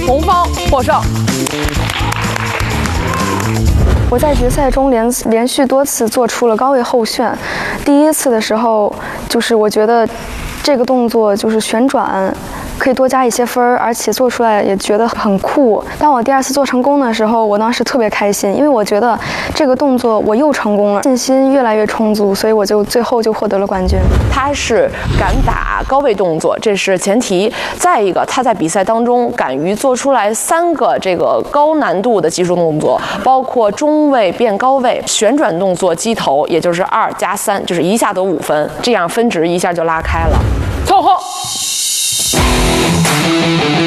红方获胜。 我在决赛中连续多次做出了高位后旋。第一次的时候，就是我觉得这个动作就是旋转可以多加一些分儿，而且做出来也觉得很酷。当我第二次做成功的时候，我当时特别开心，因为我觉得这个动作我又成功了，信心越来越充足，所以我就最后就获得了冠军。 他是敢打高位动作，这是前提。再一个，他在比赛当中敢于做出来3个这个高难度的技术动作，包括中位变高位、旋转动作击头，也就是2加3，就是一下得5分，这样分值一下就拉开了。凑合。